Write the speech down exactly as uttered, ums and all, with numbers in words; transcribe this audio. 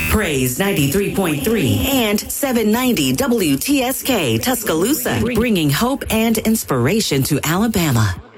Praise ninety-three point three and seven ninety W T S K Tuscaloosa, bringing hope and inspiration to Alabama.